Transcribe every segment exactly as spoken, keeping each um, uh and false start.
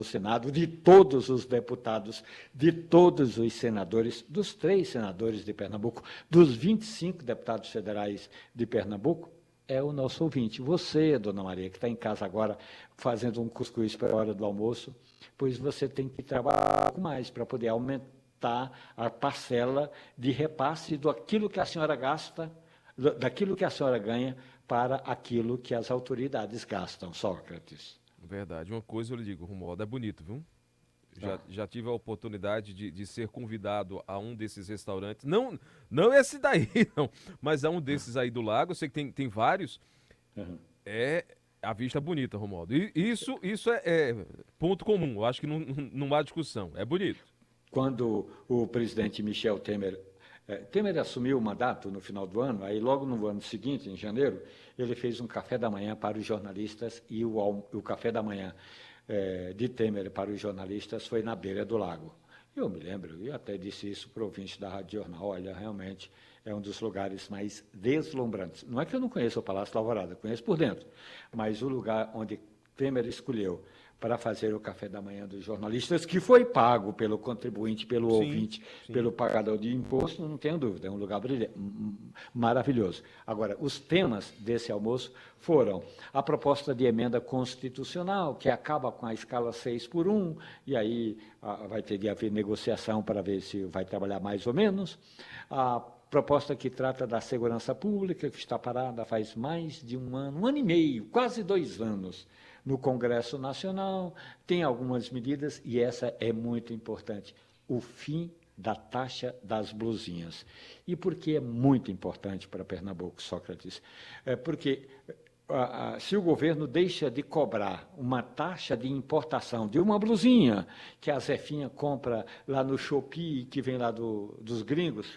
Senado, de todos os deputados, de todos os senadores, dos três senadores de Pernambuco, dos vinte e cinco deputados federais de Pernambuco, é o nosso ouvinte. Você, dona Maria, que está em casa agora fazendo um cuscuz para a hora do almoço, pois você tem que trabalhar um pouco mais para poder aumentar a parcela de repasse daquilo que a senhora gasta, daquilo que a senhora ganha para aquilo que as autoridades gastam, Sócrates. Verdade. Uma coisa eu lhe digo, Romualdo, é bonito, viu? Já, Tá. já tive a oportunidade de, de ser convidado a um desses restaurantes. Não, não esse daí, não. Mas a um desses aí do lago. Eu sei que tem, tem vários. Uhum. É a vista bonita, Romualdo. E isso, isso é, é ponto comum. Eu acho que não, não, não há discussão. É bonito. Quando o presidente Michel Temer, eh, Temer assumiu o mandato no final do ano, aí logo no ano seguinte, em janeiro, ele fez um café da manhã para os jornalistas e o, o café da manhã eh, de Temer para os jornalistas foi na beira do lago. Eu me lembro, e até disse isso para o ouvinte da Rádio Jornal, olha, realmente é um dos lugares mais deslumbrantes. Não é que eu não conheça o Palácio da Alvorada, conheço por dentro, mas o lugar onde Temer escolheu para fazer o café da manhã dos jornalistas, que foi pago pelo contribuinte, pelo Sim, ouvinte, sim. pelo pagador de imposto, não tenho dúvida, é um lugar brilhante, maravilhoso. Agora, os temas desse almoço foram a proposta de emenda constitucional, que acaba com a escala seis por um, e aí a, vai ter de haver negociação para ver se vai trabalhar mais ou menos, a proposta que trata da segurança pública, que está parada faz mais de um ano, um ano e meio, quase dois anos, no Congresso Nacional, tem algumas medidas, e essa é muito importante, o fim da taxa das blusinhas. E por que é muito importante para Pernambuco, Sócrates? É porque a, a, se o governo deixa de cobrar uma taxa de importação de uma blusinha que a Zefinha compra lá no Shopee, que vem lá do, dos gringos,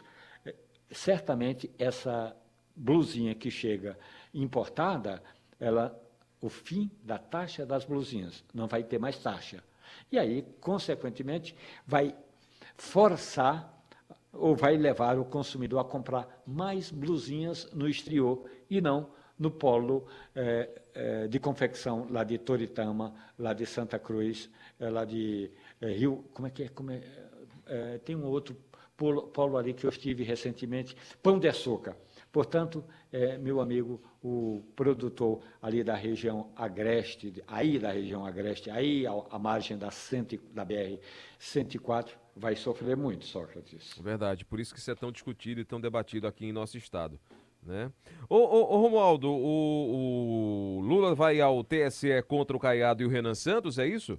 certamente essa blusinha que chega importada, ela, o fim da taxa das blusinhas, não vai ter mais taxa. E aí, consequentemente, vai forçar ou vai levar o consumidor a comprar mais blusinhas no exterior e não no polo eh, eh, de confecção lá de Toritama, lá de Santa Cruz, eh, lá de eh, Rio, como é que é? Como é? Eh, tem um outro polo, polo ali que eu estive recentemente, Pão de Açúcar. Portanto, eh, meu amigo, o produtor ali da região agreste, aí da região agreste, aí à margem da, cento, da B R cento e quatro, vai sofrer muito, Sócrates. Verdade. Por isso que isso é tão discutido e tão debatido aqui em nosso estado. Né? Ô, ô, ô Romualdo, o, o Lula vai ao T S E contra o Caiado e o Renan Santos, é isso?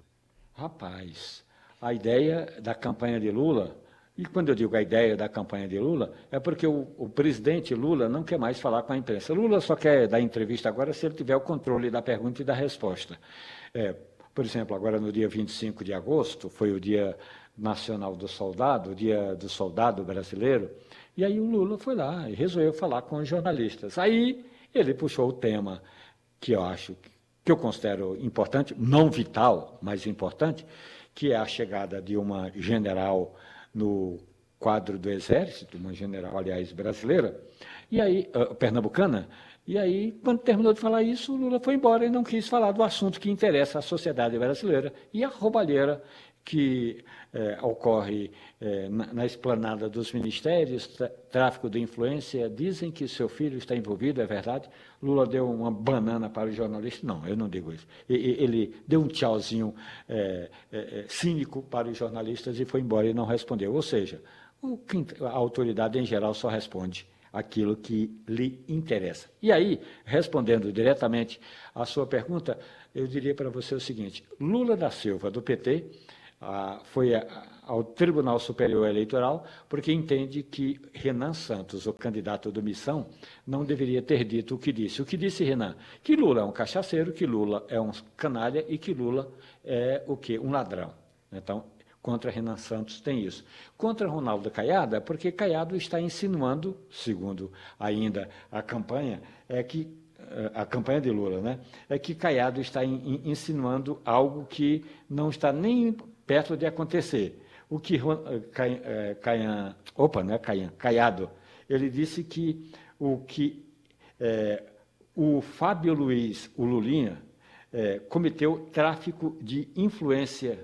Rapaz, a ideia da campanha de Lula, e quando eu digo a ideia da campanha de Lula, é porque o, o presidente Lula não quer mais falar com a imprensa. Lula só quer dar entrevista agora se ele tiver o controle da pergunta e da resposta. É, por exemplo, agora no dia vinte e cinco de agosto, foi o Dia Nacional do Soldado, o Dia do Soldado Brasileiro, e aí o Lula foi lá e resolveu falar com os jornalistas. Aí ele puxou o tema que eu acho que eu considero importante, não vital, mas importante, que é a chegada de uma general no quadro do Exército, uma general, aliás, brasileira, e aí, uh, pernambucana, e aí, quando terminou de falar isso, o Lula foi embora e não quis falar do assunto que interessa à sociedade brasileira e a roubalheira que eh, ocorre eh, na, na esplanada dos ministérios, tráfico de influência. Dizem que seu filho está envolvido, é verdade? Lula deu uma banana para o jornalista. Não, eu não digo isso. Ele deu um tchauzinho eh, eh, cínico para os jornalistas e foi embora e não respondeu. Ou seja, o, a autoridade em geral só responde aquilo que lhe interessa. E aí, respondendo diretamente à sua pergunta, eu diria para você o seguinte: Lula da Silva, do P T, ah, foi a, ao Tribunal Superior Eleitoral porque entende que Renan Santos, o candidato do Missão, não deveria ter dito o que disse. O que disse Renan? Que Lula é um cachaceiro, que Lula é um canalha e que Lula é o quê? Um ladrão. Então, contra Renan Santos tem isso. Contra Ronaldo Caiado, porque Caiado está insinuando, segundo ainda a campanha, é que a campanha de Lula, né, é que Caiado está in, insinuando algo que não está nem perto de acontecer. O que Caian, opa, não é Caian, Caiado, ele disse que o que é, o Fábio Luiz, o Lulinha, é, cometeu tráfico de influência